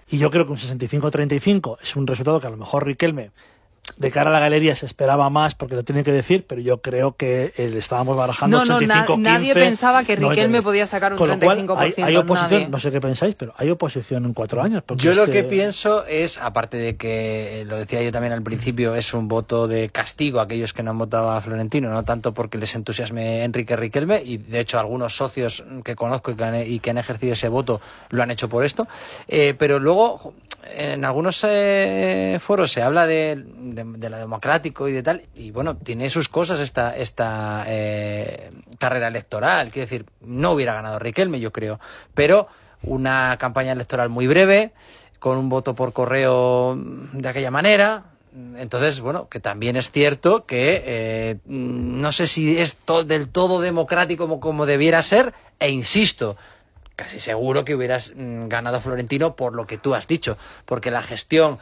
Y yo creo que un 65-35 es un resultado que a lo mejor Riquelme, de cara a la galería, se esperaba más porque lo tienen que decir, pero yo creo que le estábamos barajando 85-15. Nadie pensaba que Riquelme podía sacar un 35%. Hay oposición, nadie. no sé qué pensáis, pero hay oposición en 4 años. Yo lo que pienso es, aparte de que, lo decía yo también al principio, es un voto de castigo a aquellos que no han votado a Florentino, no tanto porque les entusiasme Enrique Riquelme, y de hecho algunos socios que conozco y que han ejercido ese voto lo han hecho por esto, pero luego en algunos foros se habla de la democrático y de tal, y bueno, tiene sus cosas esta carrera electoral. Quiero decir, no hubiera ganado Riquelme, yo creo, pero una campaña electoral muy breve, con un voto por correo de aquella manera. Entonces, bueno, que también es cierto que no sé si es del todo democrático como debiera ser, e insisto, casi seguro que hubieras ganado Florentino por lo que tú has dicho, porque la gestión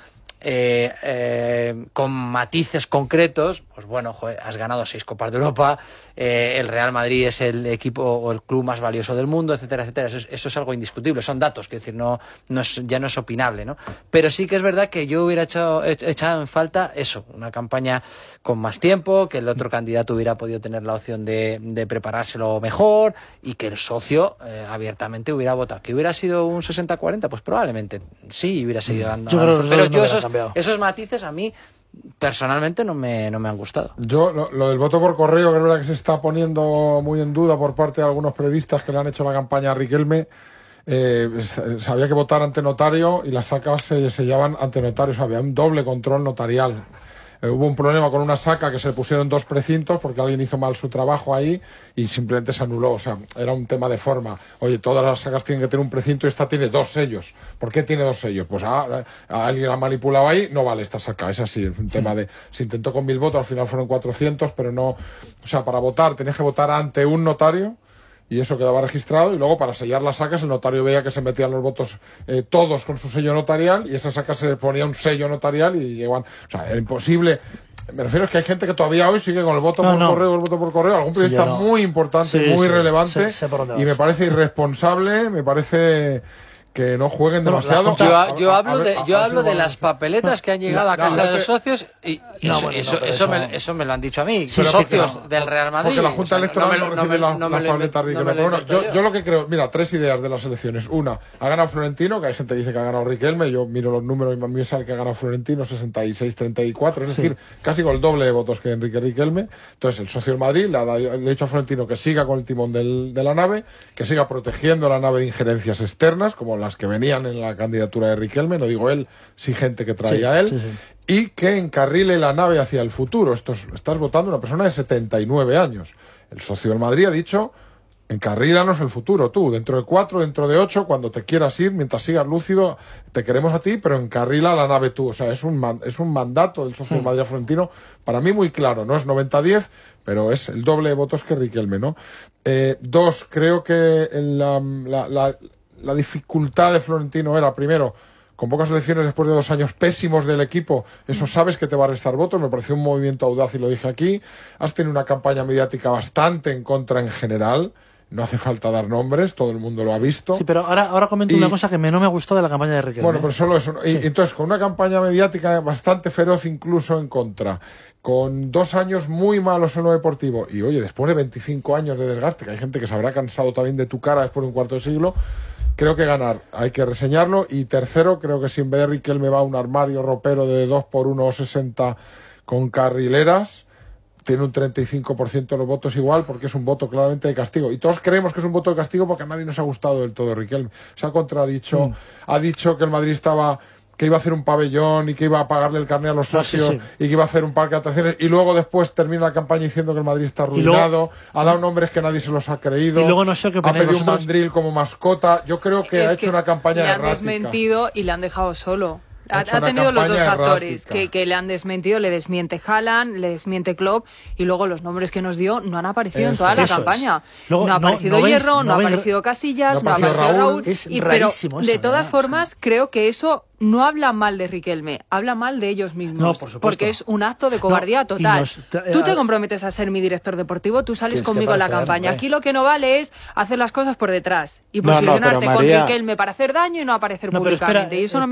con matices concretos, pues bueno, joder, has ganado 6 Copas de Europa, el Real Madrid es el equipo o el club más valioso del mundo, etcétera, etcétera. Eso es algo indiscutible, son datos, quiero decir, ya no es opinable, ¿no? Pero sí que es verdad que yo hubiera echado en falta eso, una campaña con más tiempo, que el otro candidato hubiera podido tener la opción de preparárselo mejor, y que el socio abiertamente hubiera votado. ¿Que hubiera sido un 60-40? Pues probablemente sí hubiera seguido andando. Pero yo esos matices a mí personalmente no me han gustado. Yo lo del voto por correo, que es verdad que se está poniendo muy en duda por parte de algunos periodistas que le han hecho la campaña a Riquelme. Sabía que votar ante notario, y las sacas se sellaban ante notario, o sea, había un doble control notarial. Hubo un problema con una saca que se le pusieron 2 precintos porque alguien hizo mal su trabajo ahí y simplemente se anuló. O sea, era un tema de forma. Oye, todas las sacas tienen que tener un precinto y esta tiene 2 sellos. ¿Por qué tiene 2 sellos? Pues alguien la ha manipulado ahí, no vale esta saca. Es así, es un tema de... Se intentó con 1000 votos, al final fueron 400, pero no... O sea, para votar tenías que votar ante un notario, y eso quedaba registrado, y luego para sellar las sacas el notario veía que se metían los votos todos con su sello notarial, y esa saca se le ponía un sello notarial y llegaban... O sea, era imposible. Me refiero, es que hay gente que todavía hoy sigue con el voto por correo, algún periodista muy importante, muy relevante, y me parece irresponsable, me parece que no jueguen demasiado. Yo hablo de las papeletas que han llegado a casa de los socios, y eso me lo han dicho a mí, socios del Real Madrid. Porque la Junta Electoral no recibe las papeletas Riquelme. Yo lo que creo, mira, 3 ideas de las elecciones. Una, ha ganado Florentino, que hay gente que dice que ha ganado Riquelme, yo miro los números y a mí me sale que ha ganado Florentino 66-34, es decir, casi con el doble de votos que Enrique Riquelme. Entonces el socio del Madrid le ha dicho a Florentino que siga con el timón de la nave, que siga protegiendo la nave de injerencias externas, como las que venían en la candidatura de Riquelme, no digo él, sí gente que traía él, y que encarrile la nave hacia el futuro. Estás votando a una persona de 79 años. El socio del Madrid ha dicho, encarrílanos el futuro, tú, dentro de 4, dentro de 8, cuando te quieras ir, mientras sigas lúcido, te queremos a ti, pero encarrila la nave tú. O sea, es un mandato del socio del Madrid a Florentino, para mí muy claro, no es 90-10, pero es el doble de votos que Riquelme, ¿no? 2, creo que la dificultad de Florentino era, primero, con pocas elecciones después de 2 años pésimos del equipo, eso sabes que te va a restar votos. Me pareció un movimiento audaz y lo dije aquí. Has tenido una campaña mediática bastante en contra en general. No hace falta dar nombres, todo el mundo lo ha visto. Sí, pero ahora comento una cosa que no me gustó de la campaña de Riquelme. Bueno, pero solo eso. Y entonces, con una campaña mediática bastante feroz incluso en contra, con 2 años muy malos en lo deportivo, y oye, después de 25 años de desgaste, que hay gente que se habrá cansado también de tu cara después de un cuarto de siglo, creo que ganar hay que reseñarlo. Y tercero, creo que si en vez de Riquelme va un armario ropero de 2x1,60 con carrileras, tiene un 35% de los votos igual, porque es un voto claramente de castigo. Y todos creemos que es un voto de castigo porque a nadie nos ha gustado del todo Riquelme. Se ha contradicho, ha dicho que el Madrid que iba a hacer un pabellón y que iba a pagarle el carné a los socios y que iba a hacer un parque de atracciones, y luego después termina la campaña diciendo que el Madrid está arruinado, ha dado nombres que nadie se los ha creído, y luego no sé qué ha pedido un mandril como mascota. Yo creo que ha hecho una campaña errática. Le han desmentido y le han dejado solo. Ha tenido los dos factores, que le han desmentido, le desmiente Haaland, le desmiente Klopp, y luego los nombres que nos dio no han aparecido en toda la campaña. Luego, no ha aparecido Hierro, no ha aparecido Casillas, no ha aparecido Raúl. Pero de todas formas, creo que eso no habla mal de Riquelme, habla mal de ellos mismos. No, por supuesto. Porque es un acto de cobardía total. Tú te comprometes a ser mi director deportivo, tú sales conmigo en la campaña. Aquí lo que no vale es hacer las cosas por detrás y posicionarte con Riquelme para hacer daño y no aparecer públicamente. Y eso no